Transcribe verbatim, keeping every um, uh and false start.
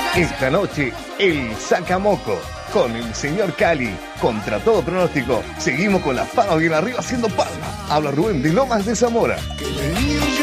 Esta noche, el Sacamoco, con el señor Cali. Contra todo pronóstico, seguimos con las palmas bien arriba haciendo palmas. Habla Rubén de Lomas de Zamora.